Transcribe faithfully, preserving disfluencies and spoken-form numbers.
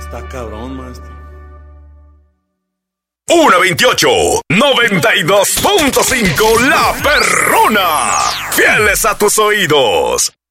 Está cabrón, maestro. uno veintiocho, noventa y dos punto cinco La Perrona. Fieles a tus oídos.